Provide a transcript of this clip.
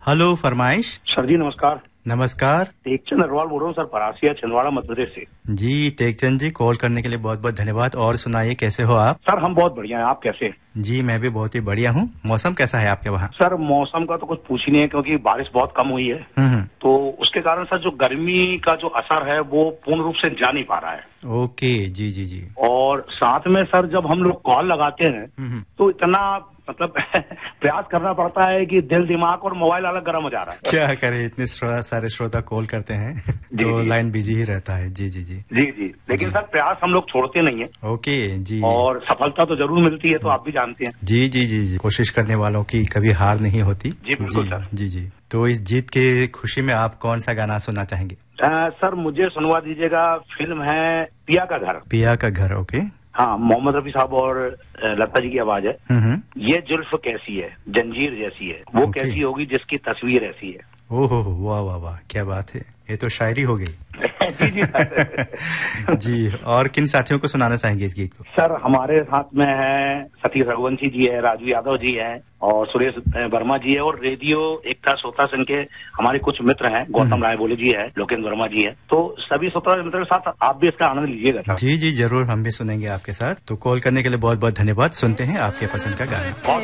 Hello फरमाइश। Sir जी नमस्कार। नमस्कार। टेकचंद अग्रवाल बोल रहा हूँ सर, परासिया छिंदवाड़ा मध्य प्रदेश से। जी टेकचंद जी, कॉल करने के लिए बहुत बहुत धन्यवाद। और सुनाइए, कैसे हो आप? सर हम बहुत बढ़िया हैं, आप कैसे? जी मैं भी बहुत ही बढ़िया हूँ। मौसम कैसा है आपके वहाँ? सर मौसम का तो कुछ पूछ ही नहीं है, क्योंकि बारिश बहुत कम हुई है। तो उसके कारण सर जो गर्मी का जो असर है वो पूर्ण रूप से जा नहीं पा रहा है। ओके जी जी जी। और साथ में सर जब हम लोग कॉल लगाते हैं तो इतना मतलब प्रयास करना पड़ता है कि दिल दिमाग और मोबाइल अलग गर्म हो जा रहा है। क्या करें, इतने सारे श्रोता कॉल करते हैं तो लाइन बिजी ही रहता है। जी जी जी जी जी। लेकिन सर प्रयास हम लोग छोड़ते नहीं है। ओके जी। और सफलता तो जरूर मिलती है, तो आप भी जानते हैं। जी जी जी जी, कोशिश करने वालों की कभी हार नहीं होती। जी बिल्कुल सर। जी जी। तो इस जीत के खुशी में आप कौन सा गाना सुनना चाहेंगे? सर मुझे सुनवा दीजिएगा, फिल्म है पिया का घर। पिया का घर, ओके। हाँ, मोहम्मद रफी साहब और लता जी की आवाज है। ये जुल्फ कैसी है, जंजीर जैसी है, वो कैसी होगी जिसकी तस्वीर ऐसी है। ओहो वाह वाह वाह, क्या बात है, ये तो शायरी हो गई। जी जी। जी, और किन साथियों को सुनाना चाहेंगे इस गीत को? सर हमारे साथ में है सतीश रघुवंशी जी है, राजू यादव जी है और सुरेश वर्मा जी है, और रेडियो एकता श्रोता संघ के हमारे कुछ मित्र हैं, गौतम राय बोले जी है, लोकेंद्र वर्मा जी है। तो सभी श्रोता मित्रों के साथ आप भी इसका आनंद लीजिएगा। जी जी जरूर, हम भी सुनेंगे आपके साथ। तो कॉल करने के लिए बहुत बहुत धन्यवाद। सुनते हैं आपके पसंद का गाना।